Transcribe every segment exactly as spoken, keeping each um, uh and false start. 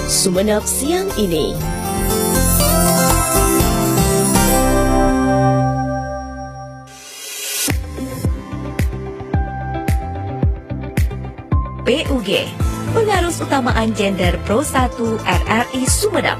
Sumeneb siang ini. P U G, Pengarus Utamaan Gender Pro satu R R I Sumeneb.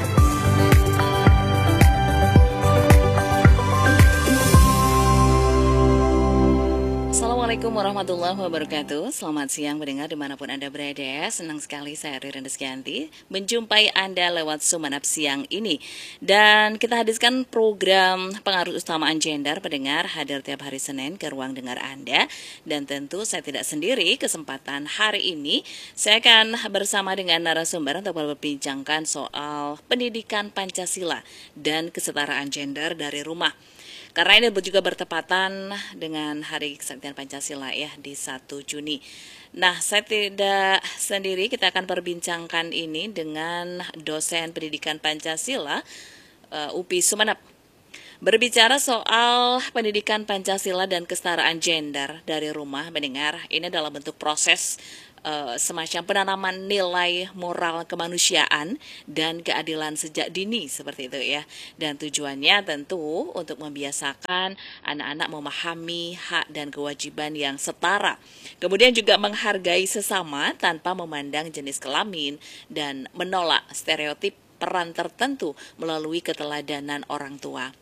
Assalamualaikum warahmatullahi wabarakatuh. Selamat siang mendengar dimanapun Anda berada. Senang sekali saya Ririn Rizkyanti menjumpai Anda lewat Sumeneb siang ini. Dan kita hadirkan program Pengaruh Utamaan Gender pendengar hadir tiap hari Senin ke ruang dengar Anda. Dan tentu saya tidak sendiri. Kesempatan hari ini saya akan bersama dengan narasumber untuk berbincangkan soal pendidikan Pancasila dan kesetaraan gender dari rumah. Karena ini juga bertepatan dengan Hari Kesaktian Pancasila ya di satu Juni. Nah, saya tidak sendiri, kita akan perbincangkan ini dengan dosen pendidikan Pancasila uh, U P I Sumeneb. Berbicara soal pendidikan Pancasila dan kesetaraan gender dari rumah mendengar, ini dalam bentuk proses Uh, semacam penanaman nilai moral kemanusiaan dan keadilan sejak dini seperti itu ya. Dan tujuannya tentu untuk membiasakan anak-anak memahami hak dan kewajiban yang setara. Kemudian juga menghargai sesama tanpa memandang jenis kelamin dan menolak stereotip peran tertentu melalui keteladanan orang tua.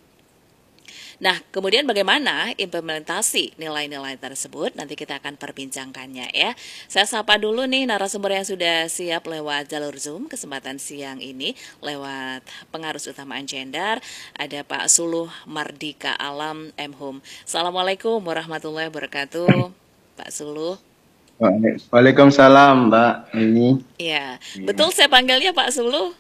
Nah, kemudian bagaimana implementasi nilai-nilai tersebut? Nanti kita akan perbincangkannya ya. Saya sapa dulu nih narasumber yang sudah siap lewat jalur Zoom kesempatan siang ini lewat Pengarus Utamaan Gender. Ada Pak Suluh Mardika Alam M Hum. Assalamualaikum warahmatullahi wabarakatuh, Pak Suluh. Waalaikumsalam, Mbak Ini. Iya, betul saya panggilnya Pak Suluh.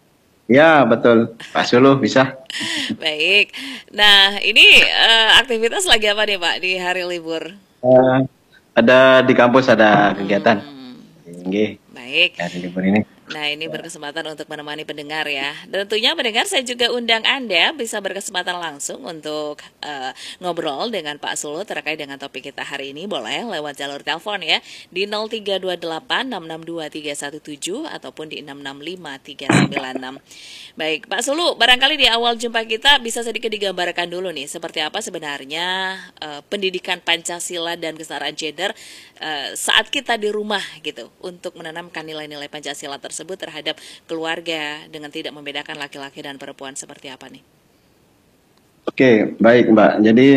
Ya, betul. Pak Suluh bisa. Baik. Nah, ini uh, aktivitas lagi apa nih, Pak, di hari libur? Uh, ada di kampus ada kegiatan. Hmm. Nggih. Baik. Hari libur ini. Nah, ini berkesempatan untuk menemani pendengar ya. Dan tentunya pendengar saya juga undang Anda bisa berkesempatan langsung untuk uh, ngobrol dengan Pak Suluh terkait dengan topik kita hari ini. Boleh lewat jalur telepon ya di nol tiga dua delapan enam enam dua tiga satu tujuh ataupun di enam enam lima tiga sembilan enam. Baik, Pak Suluh, barangkali di awal jumpa kita bisa sedikit digambarkan dulu nih seperti apa sebenarnya uh, pendidikan Pancasila dan kesetaraan gender uh, saat kita di rumah gitu untuk menanamkan nilai-nilai Pancasila tersebut tersebut terhadap keluarga dengan tidak membedakan laki-laki dan perempuan seperti apa nih? Oke, baik Mbak. Jadi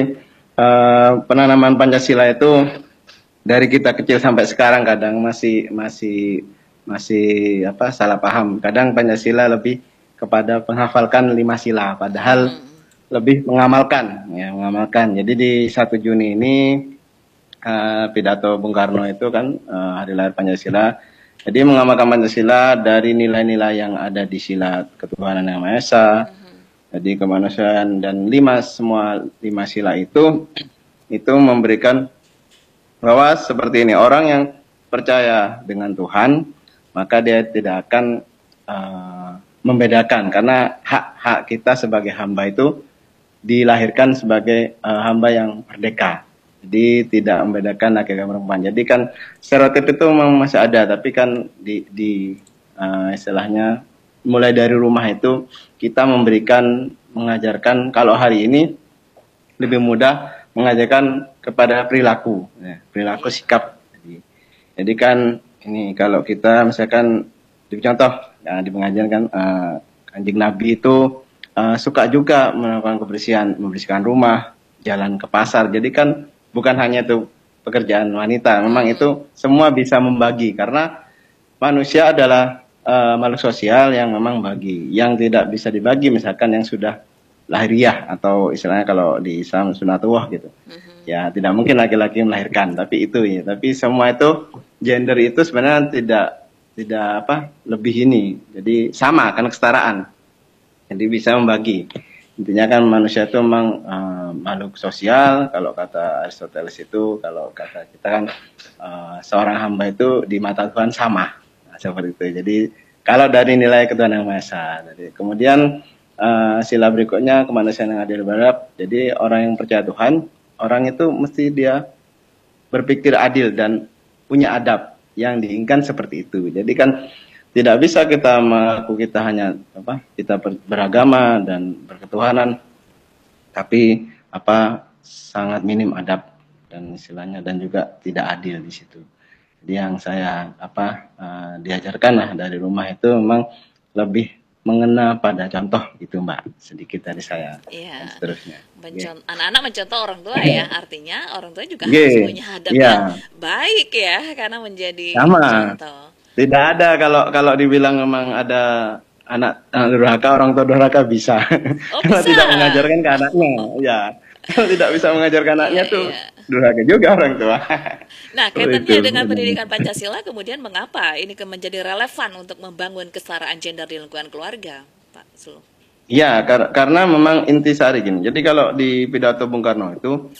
uh, penanaman Pancasila itu dari kita kecil sampai sekarang kadang masih masih masih apa salah paham. Kadang Pancasila lebih kepada menghafalkan lima sila, padahal hmm. lebih mengamalkan, ya mengamalkan. Jadi di satu Juni ini uh, pidato Bung Karno itu kan uh, hari lahir Pancasila. Jadi mengamalkan Pancasila dari nilai-nilai yang ada di sila ketuhanan yang Maha Esa, uh-huh. jadi kemanusiaan dan lima semua lima sila itu itu memberikan bahwa seperti ini orang yang percaya dengan Tuhan maka dia tidak akan uh, membedakan karena hak-hak kita sebagai hamba itu dilahirkan sebagai uh, hamba yang merdeka. Jadi tidak membedakan laki-laki dan perempuan. Jadi kan stereotip itu memang masih ada, tapi kan di, di uh, istilahnya mulai dari rumah itu kita memberikan, mengajarkan kalau hari ini lebih mudah mengajarkan kepada perilaku, ya, perilaku sikap. Jadi, jadi kan ini kalau kita misalkan di contoh ya, di pengajian kan uh, Kanjeng Nabi itu uh, suka juga melakukan kebersihan, membersihkan rumah, jalan ke pasar. Jadi kan bukan hanya itu pekerjaan wanita, memang itu semua bisa membagi karena manusia adalah uh, makhluk sosial yang memang bagi. Yang tidak bisa dibagi misalkan yang sudah lahiriah atau istilahnya kalau di Islam sunatullah gitu. Mm-hmm. Ya tidak mungkin laki-laki melahirkan, tapi itu ya. Tapi semua itu gender itu sebenarnya tidak tidak apa lebih ini. Jadi sama karena kesetaraan. Jadi bisa membagi. Intinya kan manusia itu memang uh, makhluk sosial, kalau kata Aristoteles itu, kalau kata kita kan uh, seorang hamba itu di mata Tuhan sama, nah, seperti itu. Jadi kalau dari nilai ketuhanan yang Maha Esa, jadi kemudian uh, sila berikutnya kemanusiaan yang adil beradab. Jadi orang yang percaya Tuhan, orang itu mesti dia berpikir adil dan punya adab yang diinginkan seperti itu. Jadi kan tidak bisa kita mengaku kita hanya apa kita ber- beragama dan berketuhanan, tapi apa sangat minim adab dan istilahnya dan juga tidak adil di situ. Jadi yang saya apa uh, diajarkan lah dari rumah itu memang lebih mengena pada contoh gitu Mbak, sedikit dari saya Iya, dan seterusnya. Oke. mencon anak-anak mencontoh orang tua ya, artinya orang tua juga harus Oke, punya adab yang ya baik ya, karena menjadi sama. contoh. Tidak ada kalau kalau dibilang memang ada anak, anak durhaka, orang tua durhaka bisa. Oh Kalau bisa. tidak mengajarkan ke anaknya, ya. Kalau tidak bisa mengajarkan anaknya Iya, tuh iya. durhaka juga orang tua. Nah, Seperti itu. kaitannya dengan pendidikan Pancasila, kemudian mengapa ini ke- menjadi relevan untuk membangun kesetaraan gender di lingkungan keluarga, Pak Sulu? Iya, kar- karena memang intisari gini. Jadi kalau di pidato Bung Karno itu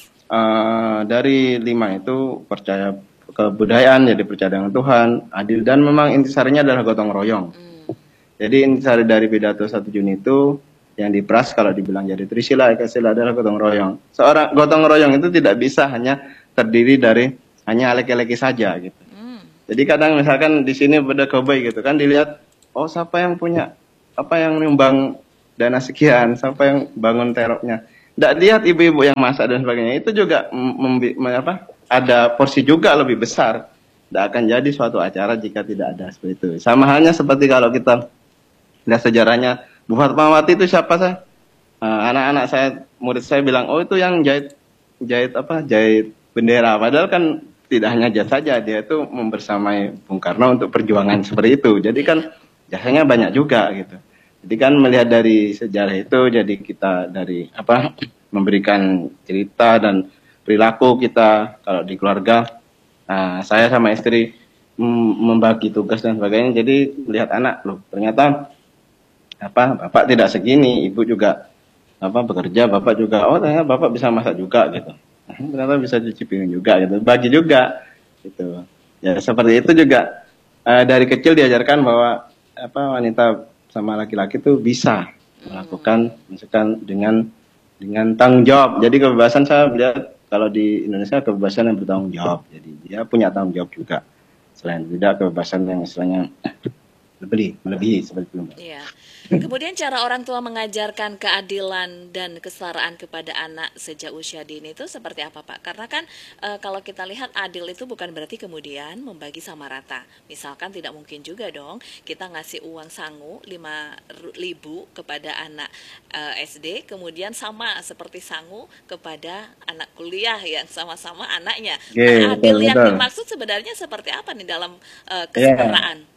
eh, dari lima itu percaya kebudayaan, jadi percaya dengan Tuhan, adil dan memang intisarinya adalah gotong royong. Hmm. Jadi intisari dari pidato satu Juni itu yang dipras kalau dibilang jadi Trisila, Ekasila adalah gotong royong. Seorang gotong royong itu tidak bisa hanya terdiri dari hanya laki-laki saja gitu. Hmm. Jadi kadang misalkan di sini pada cowboy gitu kan dilihat, oh siapa yang punya apa yang nyumbang dana sekian, siapa yang bangun teroknya. Tidak lihat ibu-ibu yang masak dan sebagainya. Itu juga membi- me- apa, ada porsi juga lebih besar. Tidak akan jadi suatu acara jika tidak ada seperti itu. Sama halnya seperti kalau kita lihat sejarahnya, Bu Fatmawati itu siapa sih? Eh, anak-anak saya, murid saya bilang, oh itu yang jahit jahit apa? Jahit bendera. Padahal kan tidak hanya jahit saja, dia itu membersamai Bung Karno untuk perjuangan seperti itu. Jadi kan jasanya banyak juga gitu. Jadi kan melihat dari sejarah itu, jadi kita dari apa memberikan cerita dan perilaku kita kalau di keluarga. Nah, saya sama istri mm, membagi tugas dan sebagainya. Jadi melihat anak loh, ternyata apa bapak tidak segini, ibu juga apa bekerja, bapak juga oh ternyata bapak bisa masak juga gitu. Ternyata bisa cuci piring juga gitu, bagi juga gitu. Ya seperti itu juga eh, dari kecil diajarkan bahwa apa wanita sama laki-laki itu bisa melakukan misalkan dengan dengan tanggung jawab. Jadi kebebasan saya melihat kalau di Indonesia kebebasan yang bertanggung jawab. Jadi dia punya tanggung jawab juga. Selain tidak kebebasan yang istilahnya lebih melebihi seperti itu. Mbak. Iya. Kemudian cara orang tua mengajarkan keadilan dan kesetaraan kepada anak sejak usia dini itu seperti apa, Pak? Karena kan e, kalau kita lihat adil itu bukan berarti kemudian membagi sama rata. Misalkan tidak mungkin juga dong kita ngasih uang sangu lima ribu kepada anak e, S D, kemudian sama seperti sangu kepada anak kuliah yang sama-sama anaknya. Oke, Nah, adil betul, yang betul. dimaksud sebenarnya seperti apa nih dalam e, Iya. kesetaraan?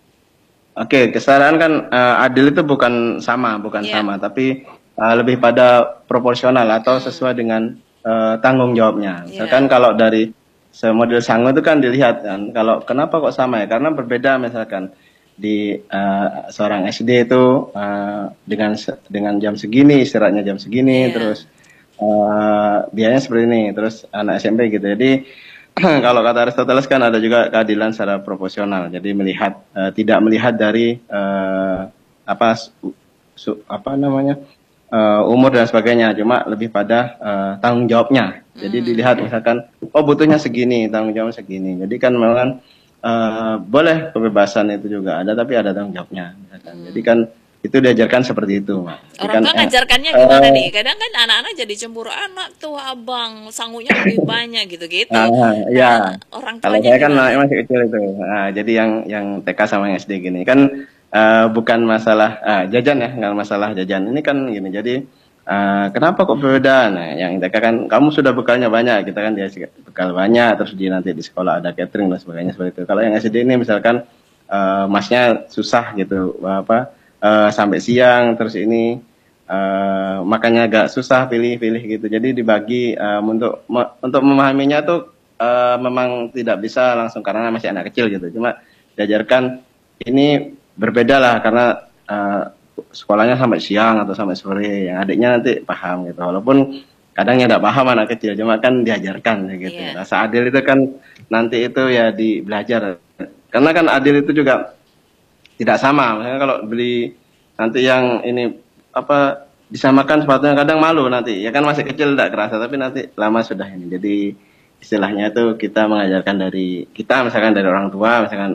Oke, kesetaraan kan eh, adil itu bukan sama, bukan Iya. sama, tapi eh, lebih pada proporsional atau Hmm. sesuai dengan eh, tanggung jawabnya. Misalkan Iya. kalau dari semodel sangu itu kan dilihat kan, kalau kenapa kok sama ya? Karena berbeda misalkan di eh, seorang S D itu eh, dengan se- dengan jam segini, istirahatnya jam segini, Iya. terus eh, biayanya seperti ini, terus anak S M P gitu. Jadi kalau kata Aristoteles kan ada juga keadilan secara proporsional. Jadi melihat eh, tidak melihat dari eh, apa su- su- apa namanya eh, umur dan sebagainya, cuma lebih pada eh, tanggung jawabnya. Jadi Hmm. dilihat misalkan oh butuhnya segini, tanggung jawabnya segini. Jadi kan memang eh, boleh kebebasan itu juga ada, tapi ada tanggung jawabnya. Misalkan. Jadi kan itu diajarkan seperti itu, Mbak. Jadi Orang kan, tua eh, ngajarkannya gimana eh, nih? Kadang kan anak-anak jadi cemburu, anak tuh abang sangunya lebih banyak gitu-gitu. ah, Nah, ya. orang Kalau tuanya saya kan gimana? masih kecil itu, nah, jadi yang yang T K sama yang S D gini kan eh, bukan masalah ah, jajan ya, nggak masalah jajan. Ini kan gini, jadi eh, kenapa kok berbeda? Nah, yang T K kan kamu sudah bekalnya banyak, kita kan dia bekal banyak, terus di nanti di sekolah ada catering dan sebagainya seperti itu. Kalau yang S D ini misalkan eh, masnya susah gitu, apa eh, sampai siang, terus ini eh, makanya agak susah pilih-pilih gitu. Jadi dibagi eh, untuk me- untuk memahaminya tuh eh, memang tidak bisa langsung karena masih anak kecil gitu. Cuma diajarkan ini berbeda lah karena eh, sekolahnya sampai siang atau sampai sore. Yang adiknya nanti paham gitu. Walaupun kadang ya tidak paham anak kecil, cuma kan diajarkan gitu. Iya. Rasa adil itu kan nanti itu ya di belajar. Karena kan adil itu juga tidak sama. Misalnya kalau beli nanti yang ini apa disamakan sepatunya kadang malu nanti. Ya kan masih kecil tidak kerasa, tapi nanti lama sudah ini. Jadi istilahnya itu kita mengajarkan dari kita misalkan dari orang tua misalkan uh,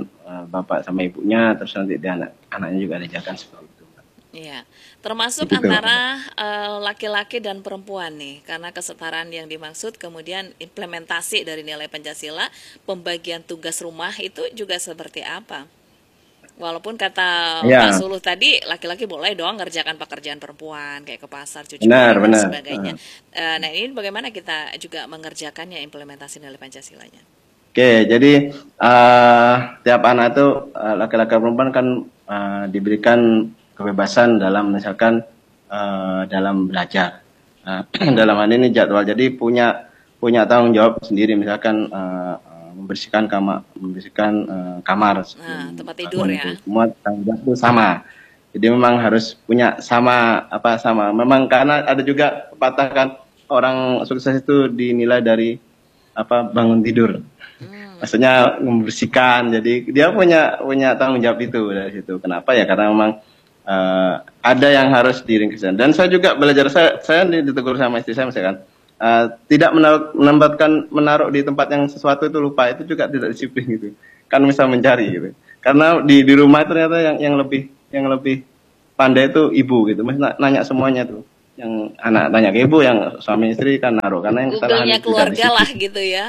bapak sama ibunya, terus nanti dia anak anaknya juga diajarkan seperti itu. Iya, termasuk Begitu. antara eh, laki-laki dan perempuan nih, karena kesetaraan yang dimaksud, kemudian implementasi dari nilai Pancasila, pembagian tugas rumah itu juga seperti apa? Walaupun kata Pak Ya, Suluh tadi, laki-laki boleh dong ngerjakan pekerjaan perempuan, kayak ke pasar, cuci benar, piring, dan benar. sebagainya. Eh, nah ini bagaimana kita juga mengerjakannya implementasi nilai Pancasilanya? Oke, jadi uh, tiap anak itu uh, laki-laki perempuan kan uh, diberikan kebebasan dalam misalkan uh, dalam belajar. Uh, dalam hal ini jadwal, jadi punya punya tanggung jawab sendiri, misalkan uh, uh, membersihkan kamar, membersihkan uh, kamar Nah, sebelum tempat tidur bangun ya. itu semua tanggung jawab itu sama. Jadi memang harus punya sama apa sama. Memang karena ada juga pepatah kan orang sukses itu dinilai dari apa bangun tidur. Hmm, Maksudnya membersihkan, jadi dia punya punya tanggung jawab itu dari situ. Kenapa ya? Karena memang eh, ada yang harus diringkeskan. Dan saya juga belajar, saya saya ditegur sama istri saya misalkan eh, tidak menaruh, menempatkan menaruh di tempat yang sesuatu itu lupa, itu juga tidak disiplin gitu. Kan bisa mencari gitu. Karena di di rumah ternyata yang yang lebih yang lebih pandai itu ibu gitu. Mas na- nanya semuanya tuh. Yang anak tanya ke ibu, yang suami istri kan naruh, karena yang kesalahan Google-nya itu tidak keluarga lah disiplin. gitu ya.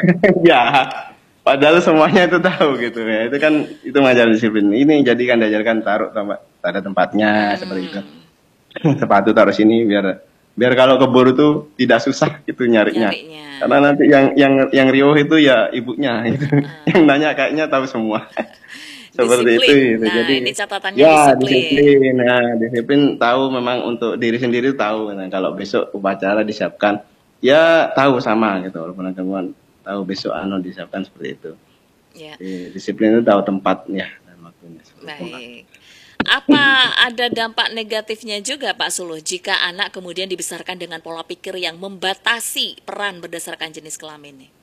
Ya, padahal semuanya itu tahu gitu ya. Itu kan itu mengajar disiplin. Ini jadi kan diajarkan taruh tempat pada tempatnya seperti itu. Hmm, Sepatu taruh sini biar biar kalau keburu tuh tidak susah gitu nyarinya. nyarinya. Karena nanti yang yang yang riuh itu ya ibunya gitu. Yang Ah, nanya kayaknya tahu semua. Seperti itu disiplin. gitu. Nah, Jadi ini catatannya ya disiplin. disiplin. Nah, disiplin tahu memang untuk diri sendiri tahu. Nah, kalau besok upacara disiapkan ya tahu sama gitu walaupun ada temuan tahu besok anu disiapkan seperti itu. Ya, Di- disiplin itu tahu tempatnya dan waktunya seperti itu, Mbak. baik. Apa ada dampak negatifnya juga Pak Suluh jika anak kemudian dibesarkan dengan pola pikir yang membatasi peran berdasarkan jenis kelamin nih?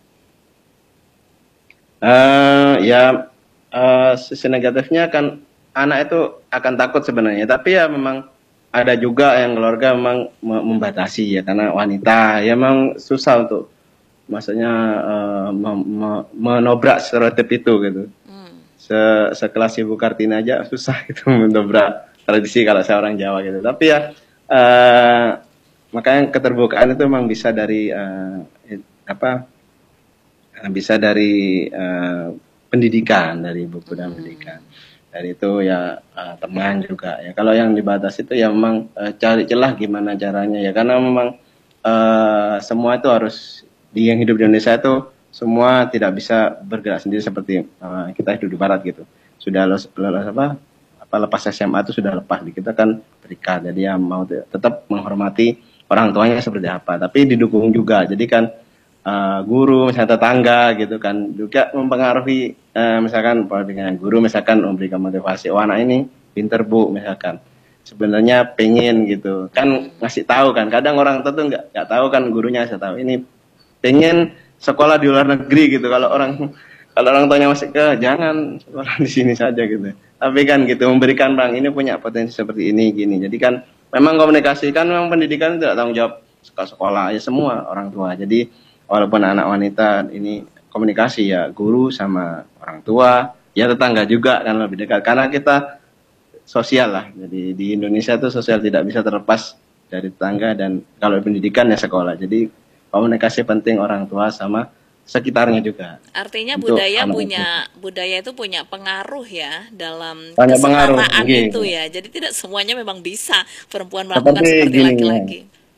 Eh, ya eh, sisi negatifnya kan anak itu akan takut sebenarnya, tapi ya memang ada juga yang keluarga memang me- membatasi ya karena wanita ya memang susah untuk maksudnya eh, me- me- menobrak stereotip itu gitu. Hmm, Se Sekelas Ibu Kartini aja susah gitu mendobrak tradisi kalau saya orang Jawa gitu. Tapi ya eh, makanya keterbukaan itu memang bisa dari eh, apa eh, bisa dari eh, pendidikan, dari buku dan pendidikan. hmm, Dari itu ya eh, teman juga ya. Kalau yang dibatasi itu ya memang eh, cari celah gimana caranya ya karena memang eh, semua itu harus di yang hidup di Indonesia itu semua tidak bisa bergerak sendiri seperti eh, kita hidup di barat gitu. Sudah lulus, lulus apa apa lepas S M A itu sudah lepas di kita kan terikat. Jadi ya mau te- tetap menghormati orang tuanya seperti apa, tapi didukung juga. Jadi kan eh, guru misalnya tetangga gitu kan juga mempengaruhi eh, misalkan dengan guru misalkan memberikan motivasi, oh anak ini pinter bu misalkan sebenarnya pengen gitu kan hmm. ngasih tahu kan kadang orang tentu nggak nggak tahu kan gurunya saya tahu ini pengen sekolah di luar negeri gitu kalau orang kalau orang tuanya masih ke jangan sekolah di sini saja gitu tapi kan gitu memberikan bang ini punya potensi seperti ini gini jadi kan memang komunikasi kan memang pendidikan tidak tanggung jawab sekolah sekolah ya semua orang tua jadi walaupun anak wanita ini komunikasi ya guru sama orang tua ya tetangga juga kan lebih dekat karena kita sosial lah jadi di Indonesia tuh sosial tidak bisa terlepas dari tetangga dan kalau pendidikan ya sekolah jadi komunikasi penting orang tua sama sekitarnya juga Artinya untuk budaya anak itu. punya budaya itu punya pengaruh ya dalam Banyak pengaruh, kesetaraan nggih. itu ya. Jadi tidak semuanya memang bisa perempuan melakukan Seperti seperti gini ya, laki-laki.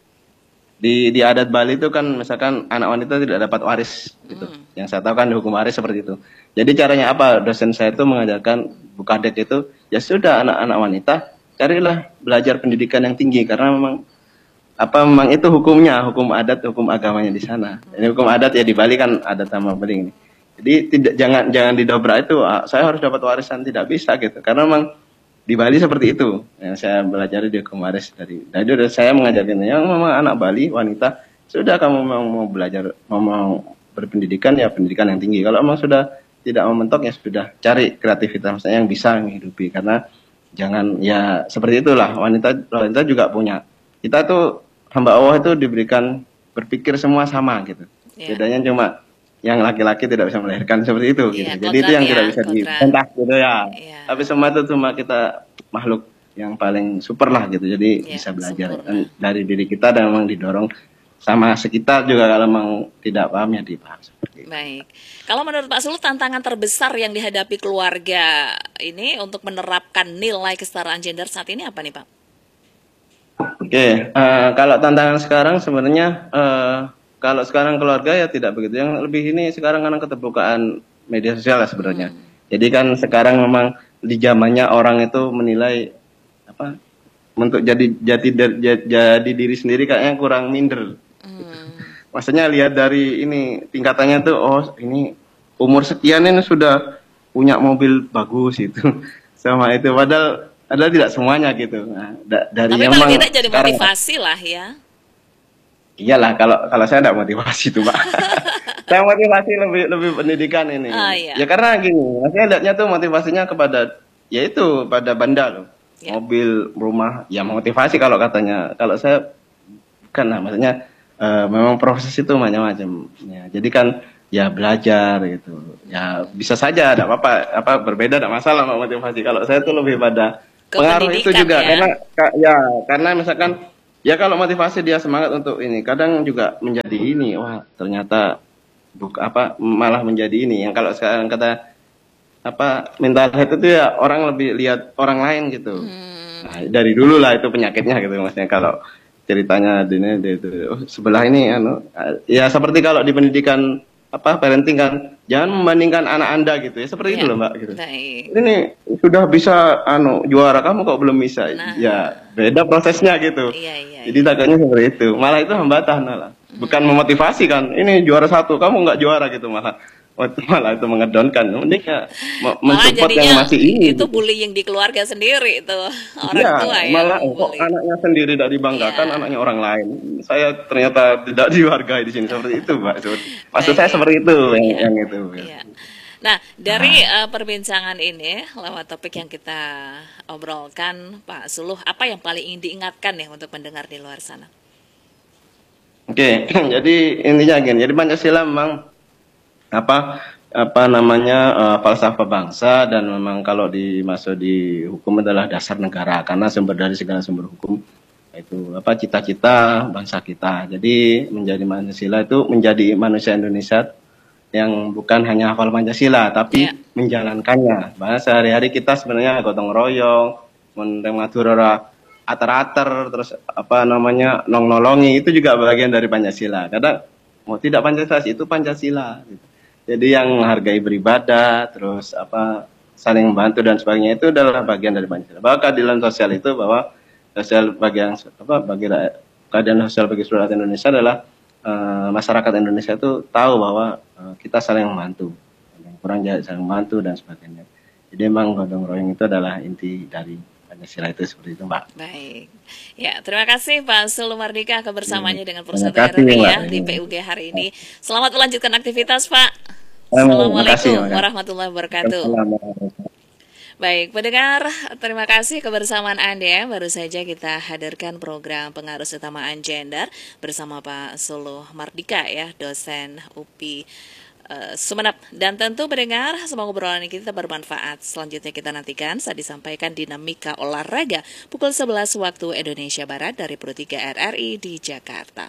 di di adat Bali itu kan misalkan anak wanita tidak dapat waris gitu. Hmm, Yang saya tahu kan hukum waris seperti itu. Jadi caranya apa? Dosen saya itu mengajarkan Bukadek itu ya sudah anak-anak wanita carilah belajar pendidikan yang tinggi karena memang apa memang itu hukumnya, hukum adat, hukum agamanya di sana. Ini hukum adat ya di Bali kan adat sama beling nih. Jadi tidak jangan jangan didobrak itu. ah, Saya harus dapat warisan tidak bisa gitu. Karena memang di Bali seperti itu. Yang saya belajar di hukum waris dari. Dari udah saya mengajarkan yang memang anak Bali wanita sudah kamu mau mau belajar mau, mau berpendidikan ya pendidikan yang tinggi. Kalau memang sudah tidak mau mentok ya sudah cari kreativitas maksudnya yang bisa menghidupi karena jangan ya seperti itulah wanita wanita juga punya kita tuh hamba Allah itu diberikan berpikir semua sama gitu. ya. Bedanya cuma yang laki-laki tidak bisa melahirkan seperti itu. Iya, gitu. Jadi itu yang kodrat tidak ya, bisa kodrat. dibantah gitu ya. Iya. Tapi semua itu cuma kita makhluk yang paling super lah gitu. Jadi Iya, bisa belajar sempurna. dari diri kita dan memang didorong sama sekitar juga kalau memang tidak paham ya dipaham seperti itu. Baik. Kalau menurut Pak Suluh, tantangan terbesar yang dihadapi keluarga ini untuk menerapkan nilai kesetaraan gender saat ini apa nih, Pak? Oke, eh, kalau tantangan sekarang sebenarnya eh, kalau sekarang keluarga ya tidak begitu. Yang lebih ini sekarang karena keterbukaan media sosial lah sebenarnya. Hmm. Jadi kan sekarang memang di zamannya orang itu menilai apa untuk jadi jadi jadi, jadi diri sendiri kayaknya kurang minder. Hmm. Maksudnya lihat dari ini tingkatannya tuh, oh ini umur sekian ini sudah punya mobil bagus itu, sama itu. Padahal, padahal tidak semuanya gitu. Nah, da, dari Tapi yang paling memang tidak jadi sekarang, motivasi lah ya. iyalah kalau kalau saya tidak motivasi tuh Pak. Saya motivasi lebih lebih pendidikan ini. Ah, iya. Ya karena gini, saya lihatnya tuh motivasinya kepada, yaitu pada benda loh, Ya. mobil, rumah, ya motivasi kalau katanya. Kalau saya bukan lah, maksudnya. Uh, memang proses itu macam-macam ya, jadi kan ya belajar gitu ya, bisa saja ada apa apa berbeda, tidak masalah motivasi. Kalau saya tuh lebih pada Ke pengaruh itu pendidikan juga ya. karena ya karena misalkan ya kalau motivasi dia semangat untuk ini, kadang juga menjadi ini, wah ternyata buka apa malah menjadi ini yang kalau sekarang kata apa mental health itu ya orang lebih lihat orang lain gitu. Hmm. Nah, dari dulu lah itu penyakitnya gitu maksudnya. Kalau ceritanya di ini itu oh, sebelah ini anu ya seperti kalau di pendidikan apa parenting kan, jangan membandingkan anak Anda gitu ya, seperti Ya. itu loh Mbak gitu. Baik. Ini sudah bisa anu juara, kamu kok belum bisa. Nah. Ya beda prosesnya gitu. Iya, iya. Jadi takutnya seperti itu, malah itu hambatan malah, bukan memotivasi kan, ini juara satu kamu nggak juara gitu, malah malah itu mengedonkan. Mending ya Malah mensupport jadinya yang masih ini itu gitu. bullying di keluarga sendiri itu orang Iya, tua ya. malah kok membully. anaknya sendiri tidak dibanggakan, Iya. anaknya orang lain. Saya ternyata tidak dihargai di sini, seperti itu, Pak. Maksud saya Baik. seperti itu, yang, Iya. yang itu. Iya. Nah, dari uh, perbincangan ini lewat topik yang kita obrolkan, Pak Suluh, apa yang paling ingin diingatkan ya untuk pendengar di luar sana? Oke, jadi intinya gini, jadi Pancasila memang apa apa namanya uh, falsafah bangsa, dan memang kalau dimasuk di hukum adalah dasar negara karena sumber dari segala sumber hukum itu apa cita-cita bangsa kita. Jadi menjadi Pancasila itu menjadi manusia Indonesia yang bukan hanya hafal Pancasila tapi Ya. menjalankannya. Bahwa sehari-hari kita sebenarnya gotong royong, mengatur ater-ater, terus apa namanya nong-nolongi, itu juga bagian dari Pancasila. Kadang mau tidak Pancasila itu Pancasila. Gitu. Jadi yang menghargai beribadah, terus apa saling membantu dan sebagainya itu adalah bagian dari Pancasila. Bahwa keadilan sosial itu bahwa sosial bagi yang apa bagi keadilan sosial bagi seluruh rakyat Indonesia adalah uh, masyarakat Indonesia itu tahu bahwa uh, kita saling membantu, yang kurang jadi saling membantu dan sebagainya. Jadi memang gotong royong itu adalah inti dari Pancasila itu, seperti itu Mbak. Baik. Ya, terima kasih Pak Suluh Mardika kebersamaannya dengan Terima Persatuan kasih, R R I Mbak. ya di P U G hari ini. Selamat melanjutkan aktivitas Pak. Terima kasih, Assalamualaikum Mbak. warahmatullahi wabarakatuh. Assalamualaikum. Baik, pendengar, terima kasih kebersamaan Anda. Baru saja kita hadirkan program Pengarus Utamaan Gender bersama Pak Suluh Mardika ya, dosen U P I uh, Sumeneb. Dan tentu pendengar, semoga obrolan kita bermanfaat. Selanjutnya kita nantikan saat disampaikan dinamika olahraga pukul sebelas waktu Indonesia Barat dari Pro tiga R R I di Jakarta.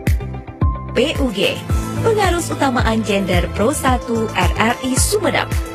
P U G, Pengarus Utamaan Gender Pro satu R R I Sumeneb.